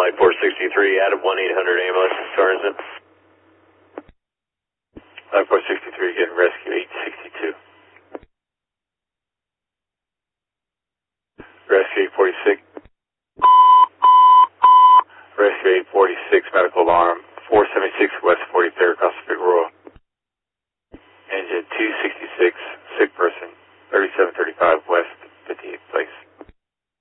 Light 463, out of 1-800 ambulance, Sorensen. Light 463, getting rescue 862. Rescue 846.